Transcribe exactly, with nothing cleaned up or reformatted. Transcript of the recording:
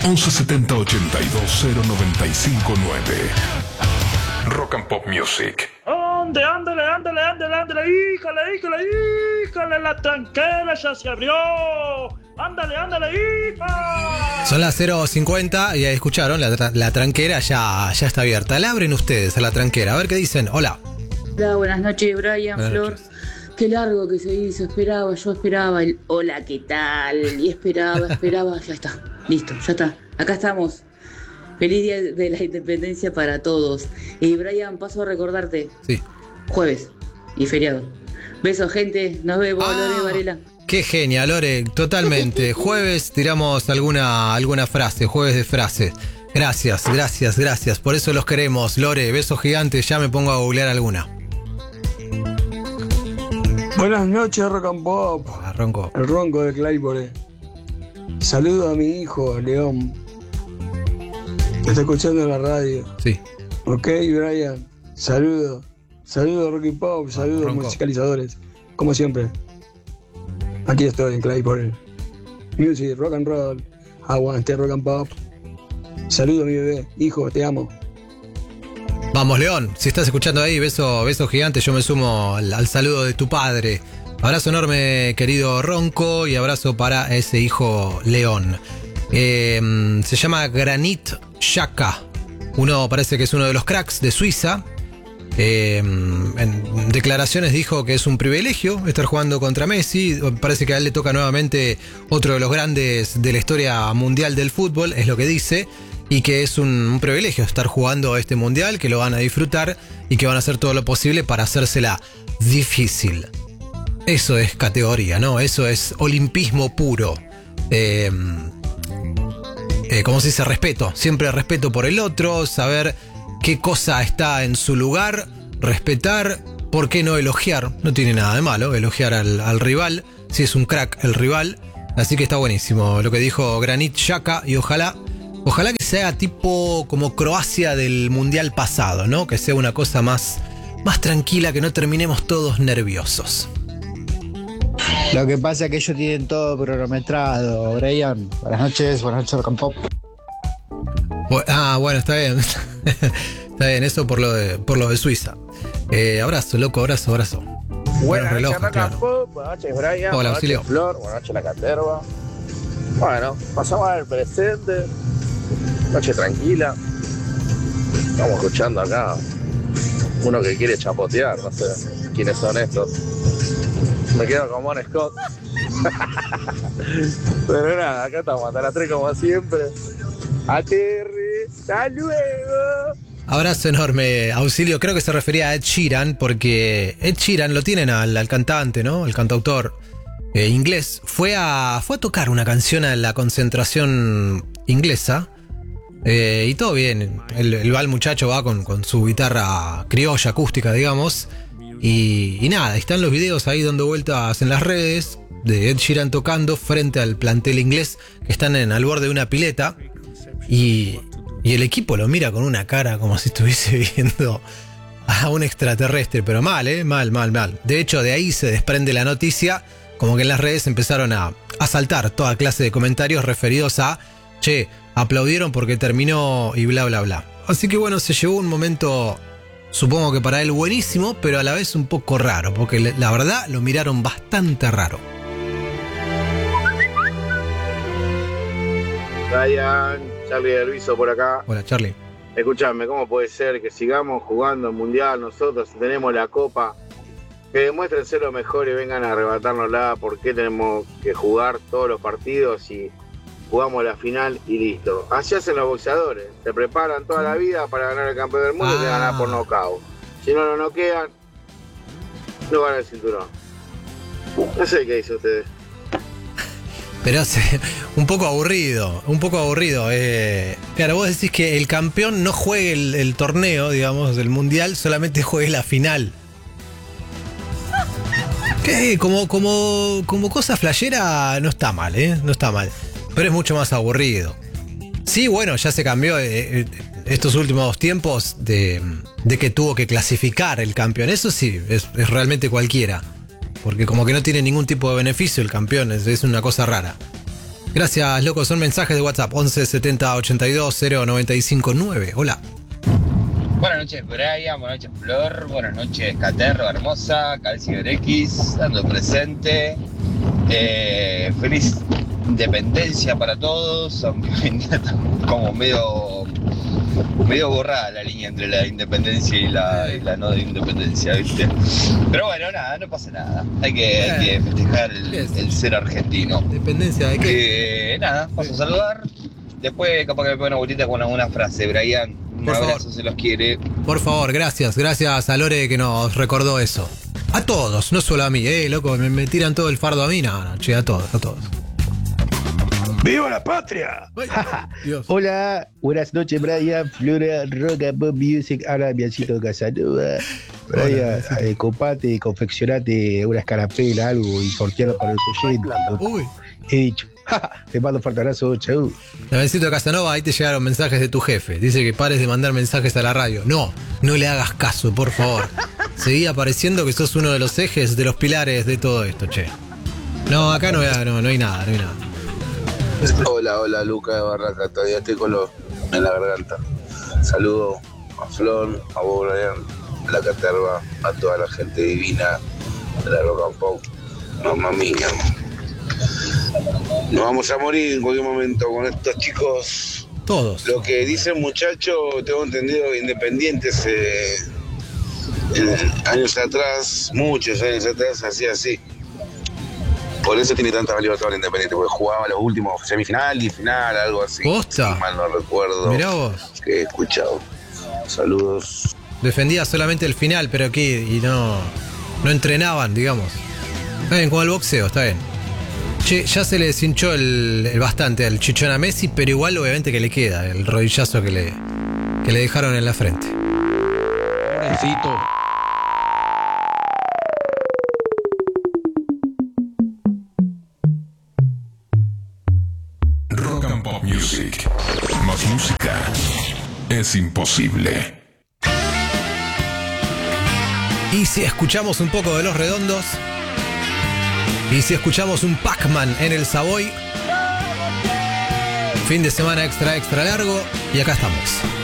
once setenta ochenta y dos cero noventa y cinco nueve. Rock and Pop Music. ¡Ande, ándale, ándale, ándale, ándale! ¡Híjale, híjale, híjale! ¡La tranquera ya se abrió! ¡Ándale, ándale, hija! Son las cero cincuenta y escucharon, la, tra- la tranquera ya, ya está abierta. La abren ustedes a la tranquera, a ver qué dicen. Hola. Hola, buenas noches, Brian, Buenas Flor. noches. Qué largo que se hizo, esperaba, yo esperaba el hola, ¿qué tal? Y esperaba, esperaba, ya está, listo, ya está, acá estamos. Feliz día de la independencia para todos. Y Brian, paso a recordarte, Sí. jueves y feriado. Besos, gente, nos vemos, Ah. Lore Varela. Qué genia, Lore, totalmente. Jueves tiramos alguna, alguna frase, jueves de frases. Gracias, gracias, gracias. Por eso los queremos, Lore. Besos gigantes, ya me pongo a googlear alguna. Buenas noches, Rock and Pop. Ah, Ronco. El ronco de Claypole. Saludo a mi hijo, León. Me está escuchando en la radio. Sí. Ok, Brian. Saludo. Saludo, Rock and Pop. Saludos, Ronco. musicalizadores. Como siempre. Aquí estoy en Claypole. Music, rock and roll. Aguante, Rock and Pop. Saludo a mi bebé. Hijo, te amo. Vamos, León, si estás escuchando ahí, beso, beso gigante, yo me sumo al, al saludo de tu padre. Abrazo enorme, querido Ronco, y abrazo para ese hijo León. Eh, se llama Granit Xhaka. Uno parece que es uno de los cracks de Suiza. Eh, en declaraciones dijo que es un privilegio estar jugando contra Messi. Parece que a él le toca nuevamente otro de los grandes de la historia mundial del fútbol, es lo que dice. Y que es un, un privilegio estar jugando este mundial, que lo van a disfrutar y que van a hacer todo lo posible para hacérsela difícil. Eso es categoría, ¿no? Eso es olimpismo puro. Eh, eh, ¿Cómo se dice? Respeto. Siempre respeto por el otro, saber qué cosa está en su lugar, respetar, ¿por qué no elogiar? No tiene nada de malo elogiar al, al rival, si es un crack el rival. Así que está buenísimo lo que dijo Granit Xhaka y ojalá... Ojalá que sea tipo como Croacia del mundial pasado, ¿no? Que sea una cosa más, más tranquila, que no terminemos todos nerviosos. Lo que pasa es que ellos tienen todo cronometrado, Brian. Buenas noches, buenas noches, Rock and Pop. Bu- Ah, bueno, está bien. Está bien, eso por lo de, por lo de Suiza. Eh, abrazo, loco, abrazo, abrazo. Buenos Buenas relojes, noches, Rock and claro. Pop. Buenas noches, Brian. Hola, Buenas auxilio. noches, Flor. Buenas noches, La Caterva. Bueno, pasamos al presente. Noche tranquila. Estamos escuchando acá uno que quiere chapotear, no sé quiénes son estos. Me quedo con Bon Scott. Pero nada, acá estamos hasta las tres como siempre. Aterri, hasta luego. Abrazo enorme, auxilio. Creo que se refería a Ed Sheeran, porque Ed Sheeran lo tienen al, al cantante, ¿no? El cantautor eh, inglés. Fue a, fue a tocar una canción a la concentración inglesa. Eh, y todo bien. El, el, el muchacho va con, con su guitarra criolla, acústica, digamos. Y, y nada, están los videos ahí dando vueltas en las redes de Ed Sheeran tocando frente al plantel inglés, que están en, al borde de una pileta. Y, y el equipo lo mira con una cara como si estuviese viendo a un extraterrestre, pero mal, ¿eh? Mal, mal, mal. De hecho, de ahí se desprende la noticia, como que en las redes empezaron a, a saltar toda clase de comentarios referidos a, che, aplaudieron porque terminó y bla, bla, bla. Así que bueno, se llevó un momento, supongo que para él buenísimo, pero a la vez un poco raro, porque le- la verdad lo miraron bastante raro. Brian, Charlie del Viso por acá. Hola, Charlie. Escúchame, ¿cómo puede ser que sigamos jugando el Mundial nosotros si tenemos la Copa? Que demuestren ser lo mejor y vengan a arrebatárnosla. ¿Por qué tenemos que jugar todos los partidos y jugamos la final y listo? Así hacen los boxeadores. Se preparan toda la vida para ganar el campeón del mundo y Ah. se ganan por nocaut. Si no lo noquean, no ganan el cinturón. No sé qué dicen ustedes. Pero es un poco aburrido, un poco aburrido. Eh, claro, vos decís que el campeón no juegue el, el torneo, digamos, del mundial, solamente juegue la final. Que como, como, como cosa flashera no está mal, ¿eh? No está mal. Pero es mucho más aburrido. Sí, bueno, ya se cambió eh, eh, estos últimos tiempos de, de que tuvo que clasificar el campeón. Eso sí, es, es realmente cualquiera. Porque como que no tiene ningún tipo de beneficio el campeón, es, es una cosa rara. Gracias, loco. Son mensajes de WhatsApp. once setenta ochenta y dos cero noventa y cinco nueve. Hola. Buenas noches, Brian. Buenas noches, Flor. Buenas noches, Caterro, hermosa. Calciber X, dando presente. Eh, feliz independencia para todos, aunque venía como medio medio borrada la línea entre la independencia y la, y la no independencia, ¿viste? Pero bueno, nada, no pasa nada. Hay que, hay que festejar el, el ser argentino. ¿Dependencia de qué? Eh, nada, paso a saludar. Después capaz que me pongo una bolita con alguna frase, Brian. Un Por abrazo, favor. se los quiere. Por favor, gracias. Gracias a Lore que nos recordó eso. A todos, no solo a mí, eh, loco. Me, me tiran todo el fardo a mí. No, no, che, a todos, a todos. ¡Viva la patria! Dios. Hola, buenas noches, Brian, Flora, Rock and Pop Music, habla Biancito Casanova. Brian, eh, copate, confeccionate una escarapela, algo y sortearlo para los oyentes. Uy. He dicho, te mando un fuerte abrazo, chau. Davencito Casanova, ahí te llegaron mensajes de tu jefe. Dice que pares de mandar mensajes a la radio. No, no le hagas caso, por favor. Seguí apareciendo que sos uno de los ejes, de los pilares de todo esto, che. No, acá no, no, no hay nada, no hay nada. Hola, hola, Luca de Barraca, todavía estoy con los en la garganta. Saludo a Flor, a vos, Brian, a la Caterva, a toda la gente divina de la Rock and Pop. Mamma mía. Nos vamos a morir en cualquier momento con estos chicos. Todos. Lo que dice el muchacho, tengo entendido, Independientes eh, en años atrás, muchos años atrás, hacía así. Por eso tiene tanta libertad Independiente, porque jugaba los últimos semifinal y final, algo así. ¿Posta? Si mal no recuerdo. Mirá vos. Que he escuchado. Saludos. Defendía solamente el final, pero aquí y no, no entrenaban, digamos. Está bien, como el boxeo, está bien. Che, ya se le deshinchó el, el bastante al chichón a Messi, pero igual obviamente que le queda el rodillazo que le, que le dejaron en la frente. Pobrecito. Rock and Pop Music. Más música es imposible. Y si escuchamos un poco de Los Redondos, y si escuchamos un Pac-Man en el Savoy, fin de semana extra extra largo, y acá estamos.